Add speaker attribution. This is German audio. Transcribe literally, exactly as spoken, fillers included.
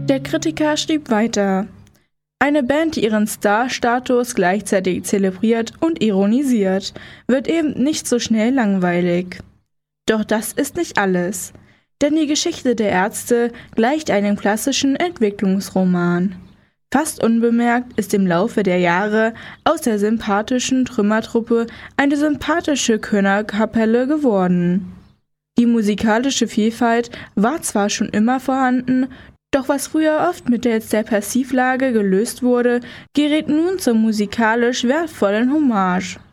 Speaker 1: Der Kritiker schrieb weiter: Eine Band, die ihren Star-Status gleichzeitig zelebriert und ironisiert, wird eben nicht so schnell langweilig. Doch das ist nicht alles, denn die Geschichte der Ärzte gleicht einem klassischen Entwicklungsroman. Fast unbemerkt ist im Laufe der Jahre aus der sympathischen Trümmertruppe eine sympathische Könnerkapelle geworden. Die musikalische Vielfalt war zwar schon immer vorhanden, doch was früher oft mittels der Passivlage gelöst wurde, gerät nun zur musikalisch wertvollen Hommage.